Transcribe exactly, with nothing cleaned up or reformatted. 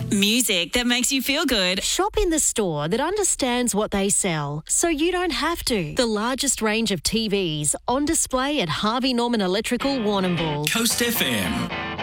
Music that makes you feel good. Shop in the store that understands what they sell, so you don't have to. The largest range of T Vs on display at Harvey Norman Electrical Warrnambool. Coast F M.